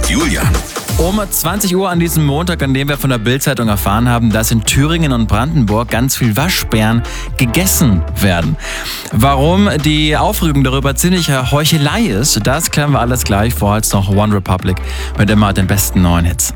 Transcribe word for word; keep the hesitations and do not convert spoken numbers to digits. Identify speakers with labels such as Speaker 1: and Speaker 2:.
Speaker 1: mit Julian.
Speaker 2: Um zwanzig Uhr an diesem Montag, an dem wir von der Bild-Zeitung erfahren haben, dass in Thüringen und Brandenburg ganz viel Waschbären gegessen werden. Warum die Aufregung darüber ziemliche Heuchelei ist, das klären wir alles gleich. Vorher jetzt noch One Republic mit immer den besten neuen Hits.